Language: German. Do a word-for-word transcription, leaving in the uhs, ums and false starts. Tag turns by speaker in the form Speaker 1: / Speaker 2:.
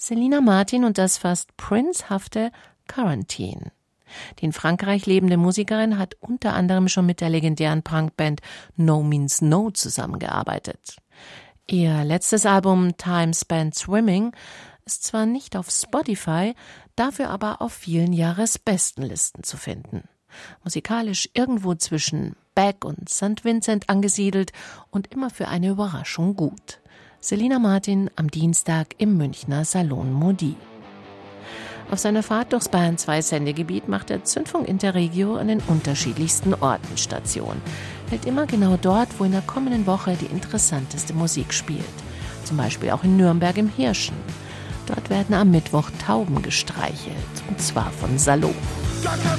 Speaker 1: Selina Martin und das fast Prince-hafte Quarantine. Die in Frankreich lebende Musikerin hat unter anderem schon mit der legendären Punkband No Means No zusammengearbeitet. Ihr letztes Album Time Spent Swimming ist zwar nicht auf Spotify, dafür aber auf vielen Jahresbestenlisten zu finden. Musikalisch irgendwo zwischen Beck und Sankt Vincent angesiedelt und immer für eine Überraschung gut. Selina Martin am Dienstag im Münchner Salon Modi. Auf seiner Fahrt durchs Bayern zwei Sendegebiet macht der Zündfunk Interregio an den unterschiedlichsten Orten Station. Hält immer genau dort, wo in der kommenden Woche die interessanteste Musik spielt. Zum Beispiel auch in Nürnberg im Hirschen. Dort werden am Mittwoch Tauben gestreichelt, und zwar von Salo.
Speaker 2: Gar kein